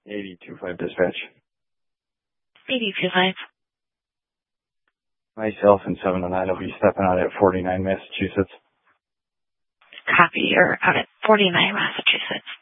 8025 dispatch. 8025. Myself and 709 will be stepping out at 49 Massachusetts. Copy. You're out at 49 Massachusetts.